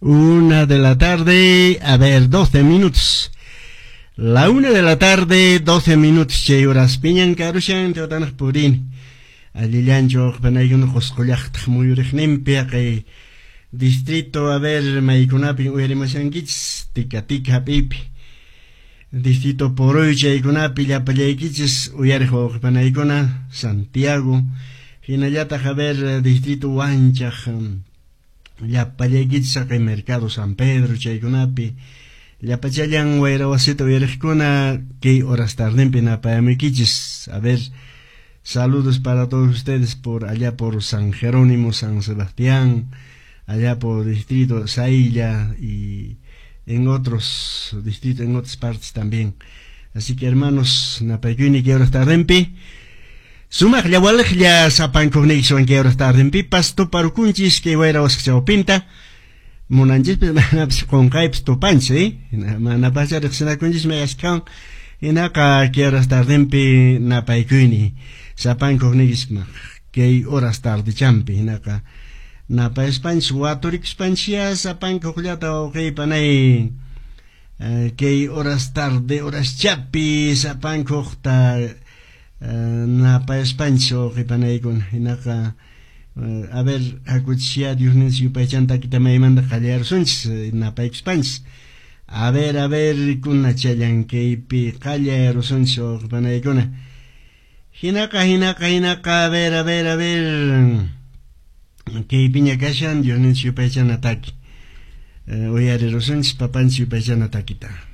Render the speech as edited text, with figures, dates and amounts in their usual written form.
1 de la tarde, 12 minutos. La 1 de la tarde, 12 minutos. Chay horas piñan karushan teotanas purin. Alillancho panaygun qusqullaqtaq muyuriqninpi qay distrito maykunapi uyarimushankich tika hapipi. Distrito Poroy chaykunapi llapallaykichis uyariq panaykuna Santiago. Hinallataq distrito Huanchaq llapallaykichis qay mercado San Pedro chaykunapi llapachallan wayrawasita uyariqkuna kay horas tardenpi napayamikichis. Saludos para todos ustedes por allá por San Jerónimo, San Sebastián, allá por distrito Sailla y en otros distritos, en otras partes también. Así que hermanos, napaykuini que horas tardenpi sumaq llawalqlla sapankuqniykiwan que horas tardenpi pasto parukunchis que wayrawas chawpinta munanchispis manapis qunqaypis tupanchis manapascha riqsinakunchis mayashkan hinaqa que horas tardenpi napaykuini sapankuqniykiman que horas tardechampi hinaqa napayaspanchis waturikispanchia sapankuqllata waqaypanay que horas tarde horas chapi sapankuqta napayaspanchis waqaypanaykuna hinaqa hakuchishya Diosninchik yupaychanta kitamaymanta qallarsunchis napaykispanchis kuna challankaypi qallarsunchis waqaypanaykuna hinaqa kaypiña kashan Diosninchik yupaychanataki uyarirusunchis papanchik yupaychanataquita.